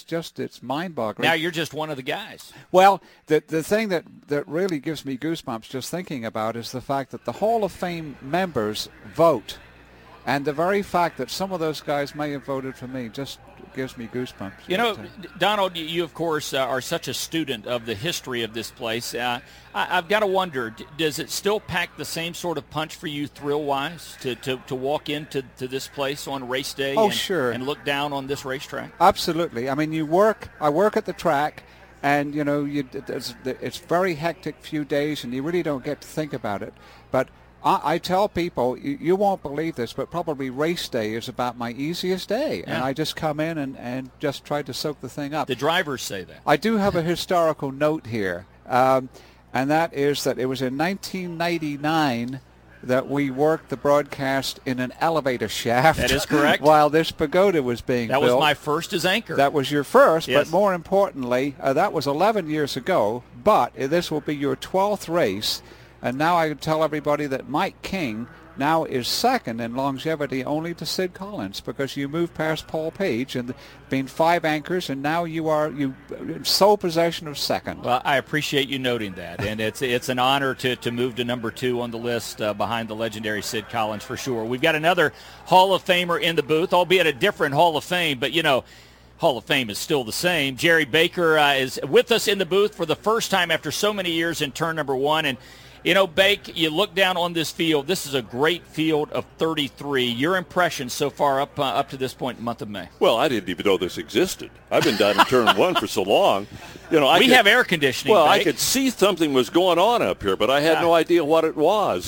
it's mind-boggling. Now you're just one of the guys. Well, the thing that really gives me goosebumps just thinking about is the fact that the Hall of Fame members vote. And the very fact that some of those guys may have voted for me just gives me goosebumps. You know, Donald, you, of course, are such a student of the history of this place. I've got to wonder, does it still pack the same sort of punch for you thrill-wise to walk into this place on race day sure. and look down on this racetrack? Absolutely. I mean, I work at the track, and, you know, it's very hectic few days, and you really don't get to think about it. But I tell people, you won't believe this, but probably race day is about my easiest day. Yeah. And I just come in and just try to soak the thing up. The drivers say that. I do have a historical note here, and that is that it was in 1999 that we worked the broadcast in an elevator shaft. That is correct. While this pagoda was being built. That was my first as anchor. That was your first, yes. But more importantly, that was 11 years ago, but this will be your 12th race. And now I can tell everybody that Mike King now is second in longevity only to Sid Collins, because you moved past Paul Page and been 5 anchors, and now you in sole possession of second. Well, I appreciate you noting that, and it's an honor to move to number 2 on the list behind the legendary Sid Collins for sure. We've got another Hall of Famer in the booth, albeit a different Hall of Fame, but you know, Hall of Fame is still the same. Jerry Baker is with us in the booth for the first time after so many years in turn number 1, and you know, Bake, you look down on this field. This is a great field of 33. Your impressions so far up to this point in the month of May? Well, I didn't even know this existed. I've been down in turn 1 for so long. You know, we have air conditioning. Well, Bake. I could see something was going on up here, but I had no idea what it was.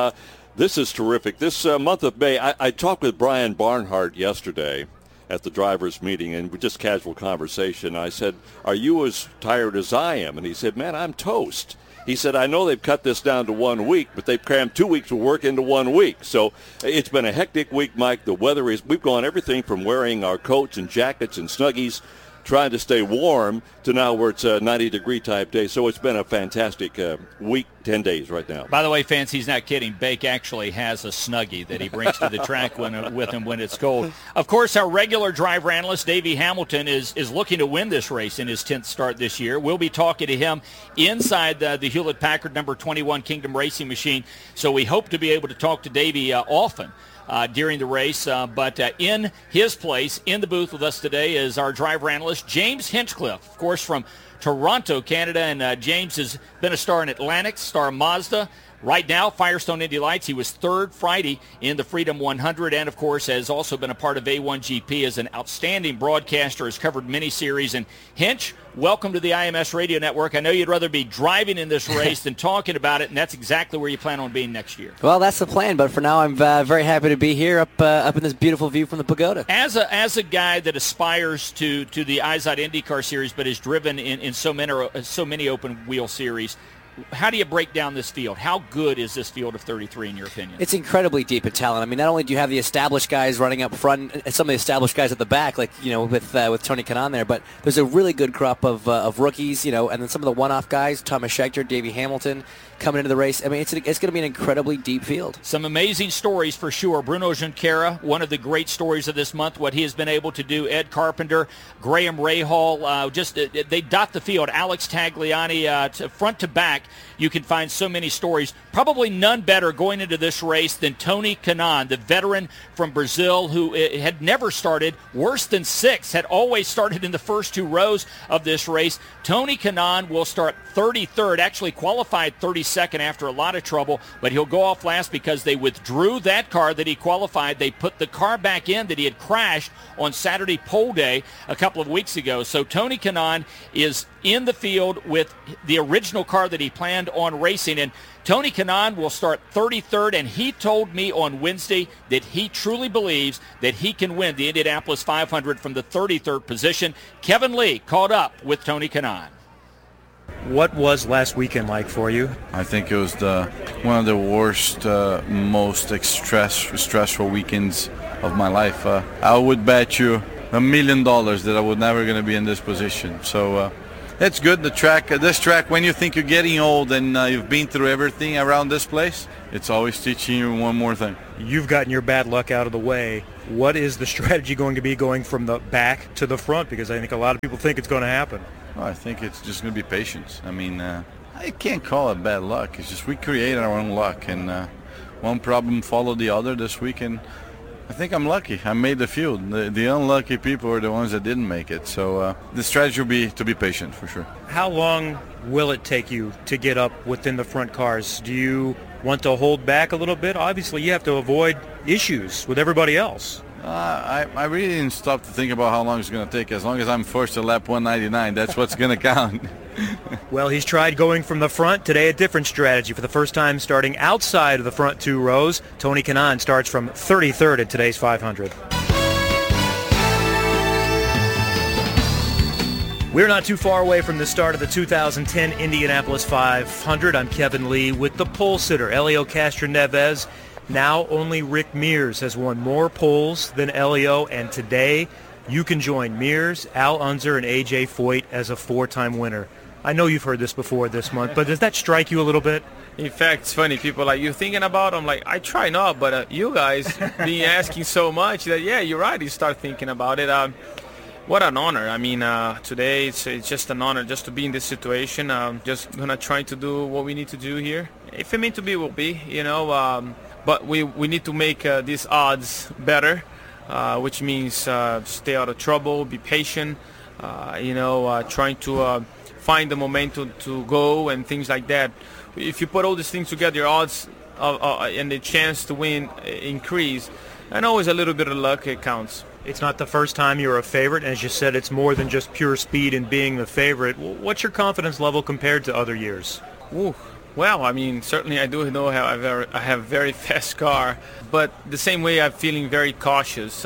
This is terrific. This month of May, I talked with Brian Barnhart yesterday at the drivers' meeting, and just casual conversation. I said, "Are you as tired as I am?" And he said, "Man, I'm toast." He said, "I know they've cut this down to 1 week, but they've crammed 2 weeks of work into 1 week." So it's been a hectic week, Mike. The weather we've gone everything from wearing our coats and jackets and Snuggies, trying to stay warm, to now where it's a 90-degree type day. So it's been a fantastic week, 10 days right now. By the way, fans, he's not kidding. Bake actually has a Snuggie that he brings to the track with him when it's cold. Of course, our regular driver analyst, Davey Hamilton, is looking to win this race in his 10th start this year. We'll be talking to him inside the Hewlett-Packard number 21 Kingdom Racing Machine. So we hope to be able to talk to Davey often during the race. But in his place, in the booth with us today, is our driver analyst, James Hinchcliffe, of course, from Toronto, Canada. And James has been a star in Atlantic, star Mazda. Right now, Firestone Indy Lights. He was third Friday in the Freedom 100, and of course has also been a part of A1GP as an outstanding broadcaster, has covered many series. And Hinch, welcome to the IMS Radio Network. I know you'd rather be driving in this race than talking about it, and that's exactly where you plan on being next year. Well, that's the plan, but for now I'm very happy to be here up in this beautiful view from the pagoda. As a guy that aspires to the IZOD IndyCar series but is driven in so many open wheel series, how do you break down this field? How good is this field of 33 in your opinion? It's incredibly deep in talent. I mean, not only do you have the established guys running up front and some of the established guys at the back, like, you know, with Tony Kanaan there, but there's a really good crop of rookies, you know, and then some of the one-off guys, Thomas Schechter, Davey Hamilton, coming into the race. I mean, it's going to be an incredibly deep field. Some amazing stories for sure. Bruno Junqueira, one of the great stories of this month, what he has been able to do. Ed Carpenter, Graham Rahal, they dot the field. Alex Tagliani, front to back. You can find so many stories. Probably none better going into this race than Tony Kanaan, the veteran from Brazil who had never started, worse than 6, had always started in the first 2 rows of this race. Tony Kanaan will start 33rd, actually qualified 32nd after a lot of trouble, but he'll go off last because they withdrew that car that he qualified. They put the car back in that he had crashed on Saturday pole day a couple of weeks ago. So Tony Kanaan is in the field with the original car that he planned on racing, and Tony Kanaan will start 33rd, and he told me on Wednesday that he truly believes that he can win the Indianapolis 500 from the 33rd position. Kevin Lee caught up with Tony Kanaan. What was last weekend like for you? I think it was one of the worst, most stressful weekends of my life. I would bet you $1 million that I was never going to be in this position. So It's good. This track, when you think you're getting old and you've been through everything around this place, it's always teaching you one more thing. You've gotten your bad luck out of the way. What is the strategy going to be going from the back to the front? Because I think a lot of people think it's going to happen. Well, I think it's just going to be patience. I mean, I can't call it bad luck. It's just we create our own luck, and one problem followed the other this week, and I think I'm lucky. I made the field. The unlucky people are the ones that didn't make it. So the strategy will be to be patient for sure. How long will it take you to get up within the front cars? Do you want to hold back a little bit? Obviously, you have to avoid issues with everybody else. I really didn't stop to think about how long it's going to take. As long as I'm first to lap 199, that's what's going to count. Well, he's tried going from the front. Today, a different strategy. For the first time starting outside of the front two rows, Tony Kanaan starts from 33rd at today's 500. We're not too far away from the start of the 2010 Indianapolis 500. I'm Kevin Lee with the pole sitter, Helio Castroneves. Now only Rick Mears has won more poles than Helio, and today you can join Mears, Al Unser, and A.J. Foyt as a four-time winner. I know you've heard this before this month, but does that strike you a little bit? In fact, it's funny. People like, you thinking about it? I'm like, I try not, but you guys been asking so much that, yeah, you're right. You start thinking about it. What an honor. I mean, today it's just an honor just to be in this situation. Just going to try to do what we need to do here. If it meant to be, it will be, you know. But we need to make these odds better, which means stay out of trouble, be patient, trying to find the momentum to go and things like that. If you put all these things together, your odds and the chance to win increase. And always a little bit of luck, it counts. It's not the first time you're a favorite. As you said, it's more than just pure speed and being the favorite. What's your confidence level compared to other years? Ooh. Well, I mean, certainly I do know I have a very fast car, but the same way I'm feeling very cautious.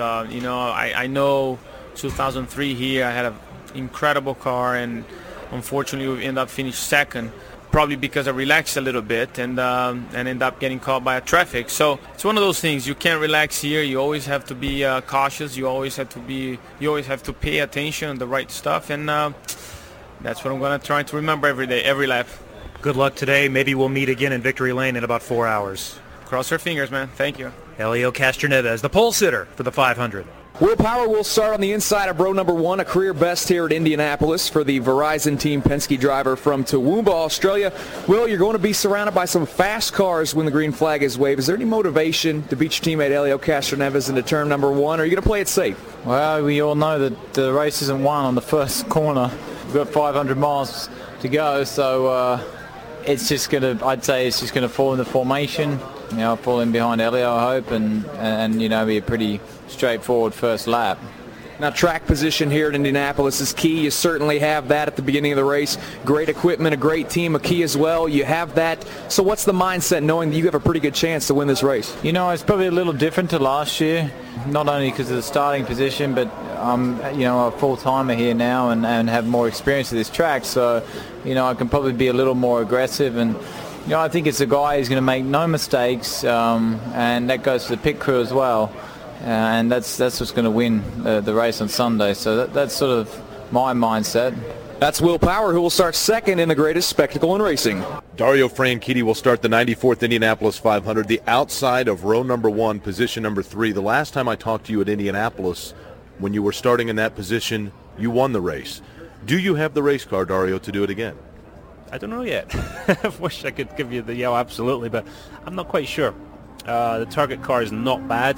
I know 2003 here I had an incredible car, and unfortunately we ended up finishing second, probably because I relaxed a little bit and ended up getting caught by a traffic. So it's one of those things. You can't relax here. You always have to be cautious. You always have to pay attention to the right stuff, and that's what I'm going to try to remember every day, every lap. Good luck today. Maybe we'll meet again in Victory Lane in about 4 hours. Cross our fingers, man. Thank you. Helio Castroneves, the pole sitter for the 500. Will Power will start on the inside of row number 1, a career best here at Indianapolis for the Verizon Team Penske driver from Toowoomba, Australia. Will, you're going to be surrounded by some fast cars when the green flag is waved. Is there any motivation to beat your teammate Helio Castroneves into turn number 1, or are you going to play it safe? Well, we all know that the race isn't won on the first corner. We've got 500 miles to go, so it's just going to fall in the formation. Fall in behind Helio, I hope, and be a pretty straightforward first lap. Now, track position here at Indianapolis is key. You certainly have that at the beginning of the race. Great equipment, a great team, a key as well. You have that. So what's the mindset knowing that you have a pretty good chance to win this race? It's probably a little different to last year, not only because of the starting position, but I'm a full-timer here now and have more experience at this track. So, I can probably be a little more aggressive, and I think it's a guy who's going to make no mistakes, and that goes to the pit crew as well. And that's what's going to win the race on Sunday. So that's sort of my mindset. That's Will Power, who will start second in the greatest spectacle in racing. Dario Franchitti will start the 94th Indianapolis 500, the outside of row number 1, position number 3. The last time I talked to you at Indianapolis, when you were starting in that position, you won the race. Do you have the race car, Dario, to do it again? I don't know yet. I wish I could give you the yell absolutely, but I'm not quite sure. The target car is not bad.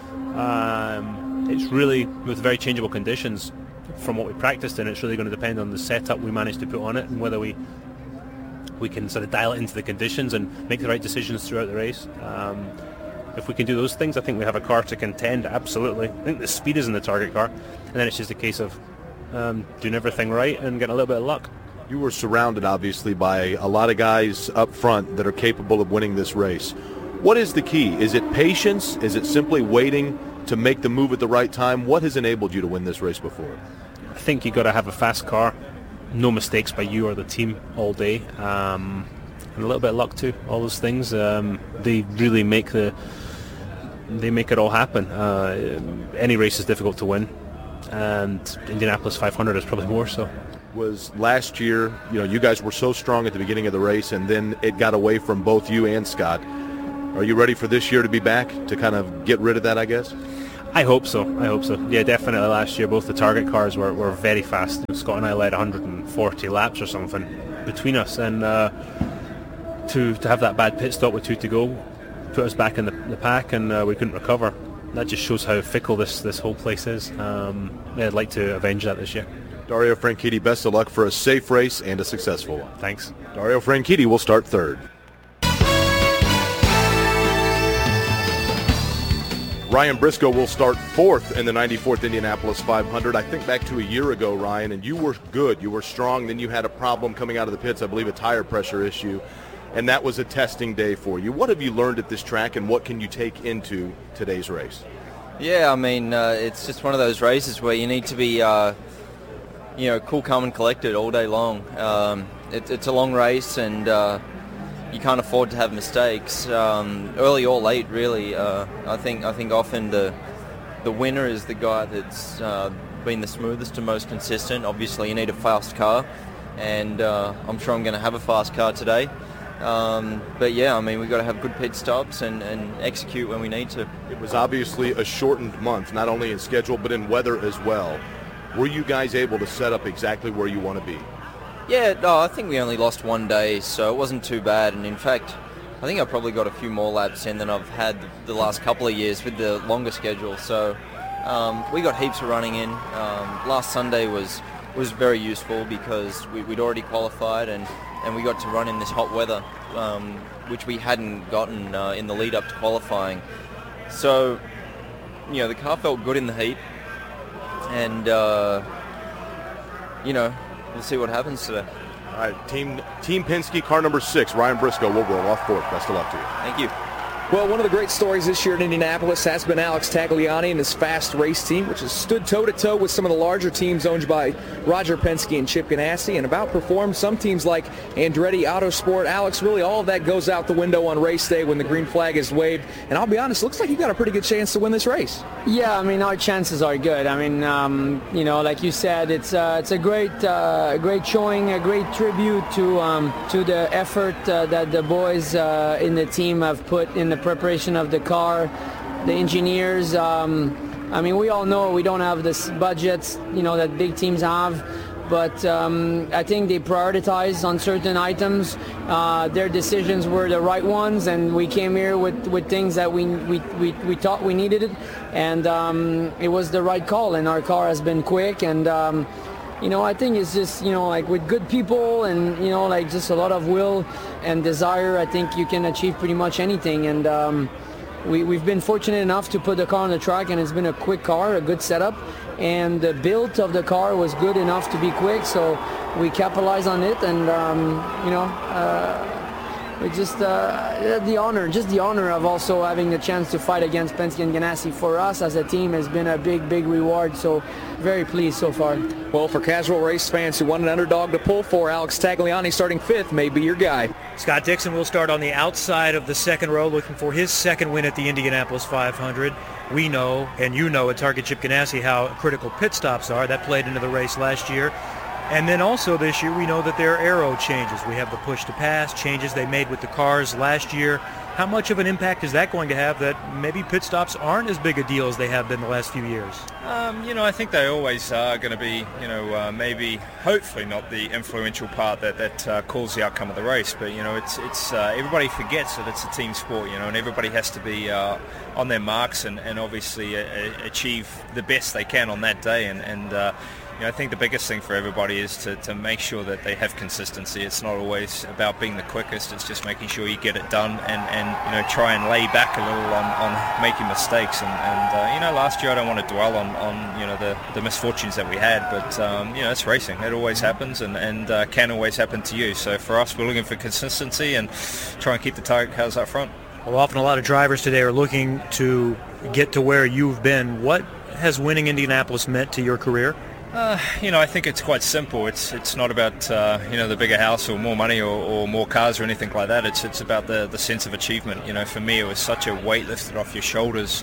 It's really with very changeable conditions from what we practiced in. It's really going to depend on the setup we manage to put on it and whether we can sort of dial it into the conditions and make the right decisions throughout the race. If we can do those things, I think we have a car to contend, absolutely. I think the speed is in the target car, and then it's just a case of doing everything right and getting a little bit of luck. You were surrounded, obviously, by a lot of guys up front that are capable of winning this race. What is the key? Is it patience? Is it simply waiting to make the move at the right time? What has enabled you to win this race before? I think you got to have a fast car, no mistakes by you or the team all day, and a little bit of luck too. All those things, they really make it all happen. Any race is difficult to win, and Indianapolis 500 is probably more so. was last year, you guys were so strong at the beginning of the race, and then it got away from both you and Scott. Are you ready for this year to be back, to kind of get rid of that, I guess? I hope so. Yeah, definitely last year both the target cars were very fast. Scott and I led 140 laps or something between us, and to have that bad pit stop with 2 to go put us back in the pack, and we couldn't recover. That just shows how fickle this whole place is. I'd like to avenge that this year. Dario Franchitti, best of luck for a safe race and a successful one. Thanks. Dario Franchitti will start third. Ryan Briscoe will start fourth in the 94th Indianapolis 500. I think back to a year ago, Ryan, and you were good. You were strong. Then you had a problem coming out of the pits, I believe a tire pressure issue, and that was a testing day for you. What have you learned at this track, and what can you take into today's race? Yeah, I mean, it's just one of those races where you need to be, cool, calm, and collected all day long. It's a long race, and you can't afford to have mistakes, early or late, really. I think often the winner is the guy that's been the smoothest and most consistent. Obviously, you need a fast car, and I'm sure I'm going to have a fast car today. But yeah, I mean, we've got to have good pit stops and execute when we need to. It was obviously a shortened month, not only in schedule, but in weather as well. Were you guys able to set up exactly where you want to be? Yeah, no, I think we only lost one day, so it wasn't too bad. And in fact, I think I probably got a few more laps in than I've had the last couple of years with the longer schedule. So we got heaps of running in. Last Sunday was very useful because we'd already qualified and we got to run in this hot weather, which we hadn't gotten in the lead up to qualifying. So, the car felt good in the heat, and we'll see what happens today. All right, Team Penske, car number 6, Ryan Briscoe will roll off fourth. Best of luck to you. Thank you. Well, one of the great stories this year in Indianapolis has been Alex Tagliani and his fast race team, which has stood toe-to-toe with some of the larger teams owned by Roger Penske and Chip Ganassi, and about performed some teams like Andretti Autosport. Alex, really all of that goes out the window on race day when the green flag is waved. And I'll be honest, looks like you've got a pretty good chance to win this race. Yeah, I mean, our chances are good. I mean, like you said, it's a great showing, a great tribute to the effort that the boys in the team have put in the preparation of the car, the engineers. I mean, we all know we don't have the budgets, that big teams have, but I think they prioritized on certain items. Their decisions were the right ones, and we came here with things that we thought we needed it, and it was the right call, and our car has been quick, and I think it's just, like with good people and, like just a lot of will and desire, I think you can achieve pretty much anything. And we've been fortunate enough to put the car on the track, and it's been a quick car, a good setup. And the build of the car was good enough to be quick, so we capitalized on it. And, we just the honor of also having the chance to fight against Penske and Ganassi for us as a team has been a big reward. So very pleased so far. Well, for casual race fans who want an underdog to pull for, Alex Tagliani starting 5th may be your guy. Scott Dixon will start on the outside of the second row, looking for his second win at the Indianapolis 500. We know, and at Target Chip Ganassi, how critical pit stops are. That played into the race last year. And then also this year, we know that there are aero changes. We have the push-to-pass changes they made with the cars last year. How much of an impact is that going to have that maybe pit stops aren't as big a deal as they have been the last few years? I think they always are going to be, maybe, hopefully not the influential part that calls the outcome of the race. But, it's everybody forgets that it's a team sport, and everybody has to be on their marks and obviously achieve the best they can on that day. And I think the biggest thing for everybody is to make sure that they have consistency. It's not always about being the quickest. It's just making sure you get it done and try and lay back a little on making mistakes. And last year I don't want to dwell on the misfortunes that we had, but it's racing. It always happens and can always happen to you. So for us, we're looking for consistency and try and keep the target cars up front. Well, often a lot of drivers today are looking to get to where you've been. What has winning Indianapolis meant to your career? I think it's quite simple. It's not about the bigger house or more money or more cars or anything like that. It's about the sense of achievement. For me, it was such a weight lifted off your shoulders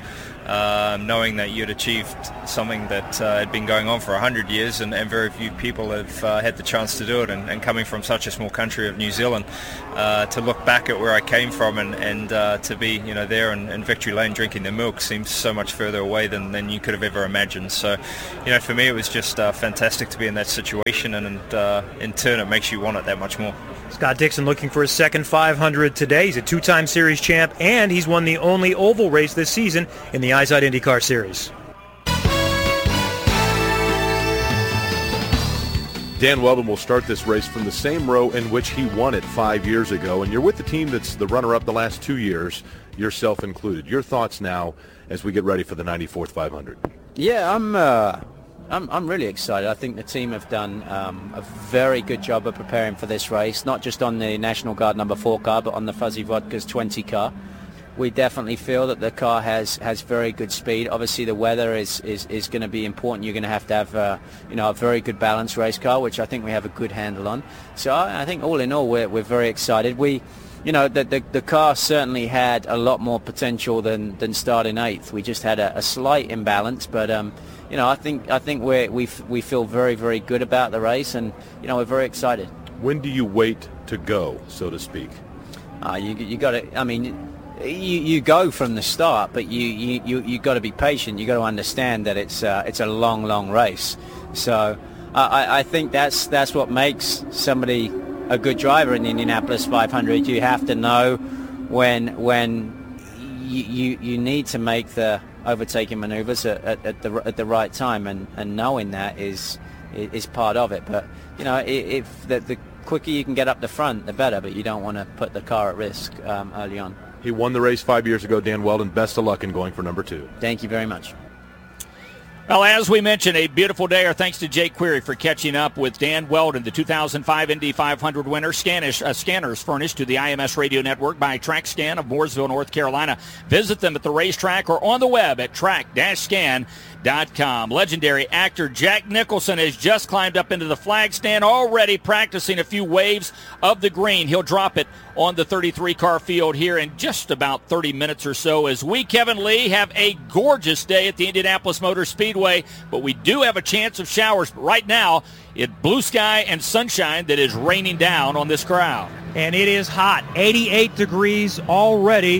knowing that you'd achieved something that had been going on for 100 years and very few people have had the chance to do it. And coming from such a small country of New Zealand, to look back at where I came from and to be there in Victory Lane drinking the milk seems so much further away than you could have ever imagined. So, for me it was just fantastic to be in that situation, and in turn it makes you want it that much more. Scott Dixon looking for his second 500 today. He's a two-time series champ, and he's won the only oval race this season in the Izod IndyCar Series. Dan Wheldon will start this race from the same row in which he won it 5 years ago, and you're with the team that's the runner-up the last 2 years, yourself included. Your thoughts now as we get ready for the 94th 500? Yeah, I'm really excited. I think the team have done a very good job of preparing for this race, not just on the National Guard number 4 car, but on the Fuzzy Vodkas 20 car. We definitely feel that the car has very good speed. Obviously, the weather is going to be important. You're going to have a very good balanced race car, which I think we have a good handle on. So I think all in all, we're very excited. The car certainly had a lot more potential than starting 8th. We just had a slight imbalance, but I think we feel very, very good about the race, and we're very excited. When do you wait to go, so to speak? You got to. I mean, you go from the start, but you got to be patient. You got to understand that it's a long race. So I think that's what makes somebody a good driver in the Indianapolis 500. You have to know when you need to make the overtaking maneuvers at the right time, and knowing that is part of it. But if the quicker you can get up the front, the better. But you don't want to put the car at risk early on. He won the race 5 years ago. Dan Wheldon, best of luck in going for number 2. Thank you very much. Well, as we mentioned, a beautiful day. Our thanks to Jake Query for catching up with Dan Wheldon, the 2005 Indy 500 winner. Scanners furnished to the IMS Radio Network by TrackScan of Mooresville, North Carolina. Visit them at the racetrack or on the web at track-scan.com. Legendary actor Jack Nicholson has just climbed up into the flag stand, already practicing a few waves of the green. He'll drop it on the 33-car field here in just about 30 minutes or so, as we, Kevin Lee, have a gorgeous day at the Indianapolis Motor Speedway, but we do have a chance of showers. But right now, it's blue sky and sunshine that is raining down on this crowd. And it is hot, 88 degrees already.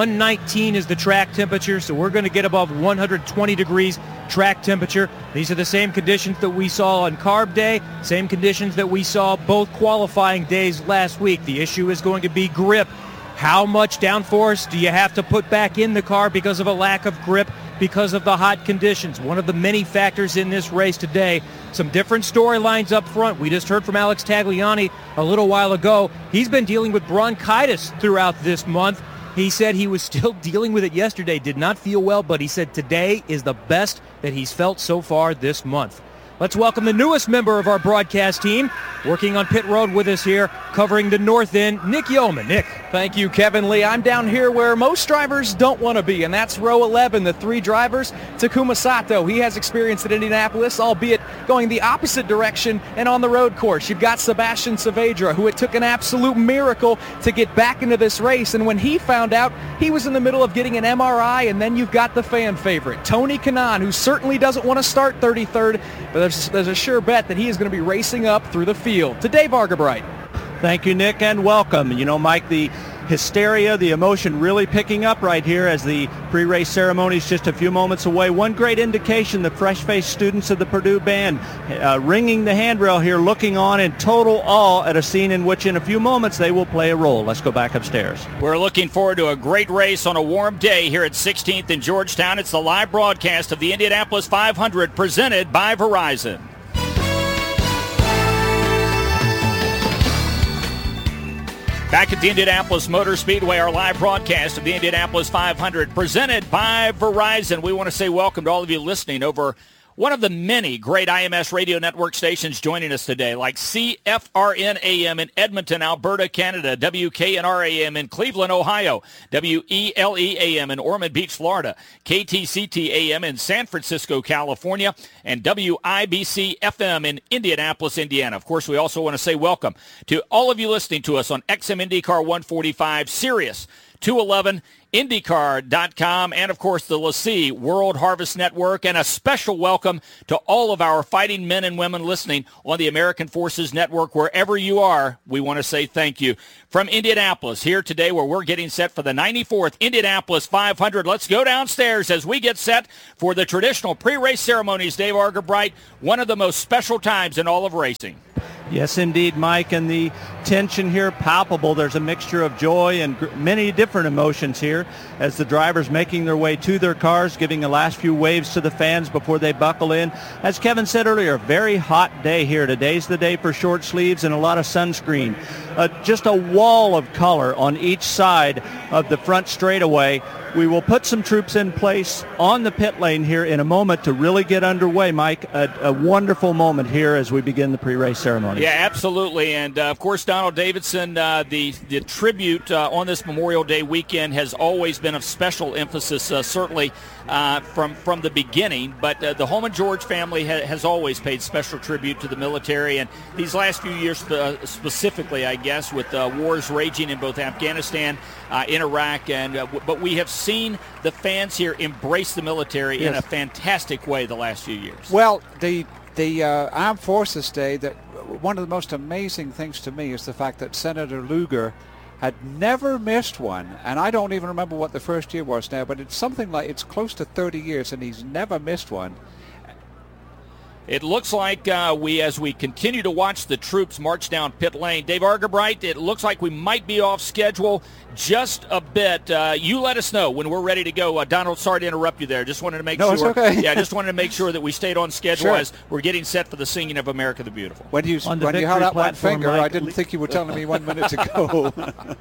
119 is the track temperature, so we're going to get above 120 degrees track temperature. These are the same conditions that we saw on Carb Day, same conditions that we saw both qualifying days last week. The issue is going to be grip. How much downforce do you have to put back in the car because of a lack of grip, because of the hot conditions? One of the many factors in this race today. Some different storylines up front. We just heard from Alex Tagliani a little while ago. He's been dealing with bronchitis throughout this month. He said he was still dealing with it yesterday, did not feel well, but he said today is the best that he's felt so far this month. Let's welcome the newest member of our broadcast team, working on pit road with us here, covering the north end, Nick Yeoman. Nick. Thank you, Kevin Lee. I'm down here where most drivers don't want to be, and that's row 11, the 3 drivers. Takuma Sato, he has experience at Indianapolis, albeit going the opposite direction and on the road course. You've got Sebastian Saavedra, who it took an absolute miracle to get back into this race, and when he found out, he was in the middle of getting an MRI, and then you've got the fan favorite, Tony Kanaan, who certainly doesn't want to start 33rd, but there's a sure bet that he is going to be racing up through the field. To Dave Argabright. Thank you, Nick, and welcome. You know, Mike, the hysteria, the emotion really picking up right here as the pre-race ceremony is just a few moments away. One great indication, the fresh-faced students of the Purdue band ringing the handrail here, looking on in total awe at a scene in which in a few moments they will play a role. Let's go back upstairs. We're looking forward to a great race on a warm day here at 16th in Georgetown. It's the live broadcast of the Indianapolis 500 presented by Verizon. Back at the Indianapolis Motor Speedway, our live broadcast of the Indianapolis 500 presented by Verizon. We want to say welcome to all of you listening over one of the many great IMS radio network stations joining us today, like CFRN AM in Edmonton, Alberta, Canada, WKNR AM in Cleveland, Ohio, WELE AM in Ormond Beach, Florida, KTCT AM in San Francisco, California, and WIBC FM in Indianapolis, Indiana. Of course, we also want to say welcome to all of you listening to us on XM IndyCar 145, Sirius 211IndyCar.com, and, of course, the LaCie World Harvest Network. And a special welcome to all of our fighting men and women listening on the American Forces Network. Wherever you are, we want to say thank you. From Indianapolis, here today where we're getting set for the 94th Indianapolis 500. Let's go downstairs as we get set for the traditional pre-race ceremonies. Dave Argabright, one of the most special times in all of racing. Yes, indeed, Mike, and the tension here palpable. There's a mixture of joy and many different emotions here as the drivers making their way to their cars, giving the last few waves to the fans before they buckle in. As Kevin said earlier, very hot day here. Today's the day for short sleeves and a lot of sunscreen. Just a wall of color on each side of the front straightaway. We will put some troops in place on the pit lane here in a moment to really get underway, Mike. A wonderful moment here as we begin the pre-race ceremony. Yeah, absolutely. And, of course, Donald Davidson, the tribute on this Memorial Day weekend has always been of special emphasis, certainly from the beginning. But the Holman George family has always paid special tribute to the military. And these last few years specifically, I guess, with wars raging in both Afghanistan, in Iraq, but we have seen the fans here embrace the military in a fantastic way the last few years. Well, the Armed Forces Day, one of the most amazing things to me is the fact that Senator Lugar had never missed one, and I don't even remember what the first year was now, but it's something like it's close to 30 years, and he's never missed one. It looks like as we continue to watch the troops march down pit lane, Dave Argabright, it looks like we might be off schedule just a bit. You let us know when we're ready to go. Donald, sorry to interrupt you there. Just wanted to make sure. It's okay. Yeah, just wanted to make sure that we stayed on schedule as we're getting set for the singing of America the Beautiful. When you held out one finger, Mike, I didn't think you were telling me 1 minute ago.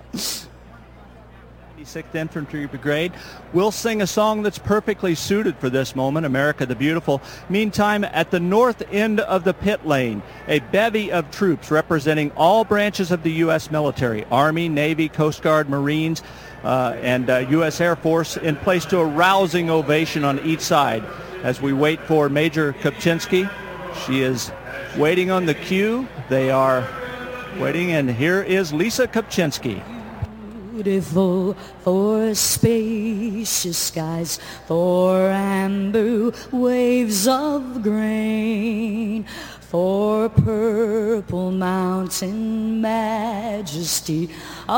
96th Infantry Brigade will sing a song that's perfectly suited for this moment, America the Beautiful. Meantime, at the north end of the pit lane, a bevy of troops representing all branches of the U.S. military, Army, Navy, Coast Guard, Marines, and U.S. Air Force, in place to a rousing ovation on each side as we wait for Major Kopczynski. She is waiting on the cue. They are waiting, and here is Lisa Kopczynski. Beautiful for spacious skies, for amber waves of grain, for purple mountain majesty.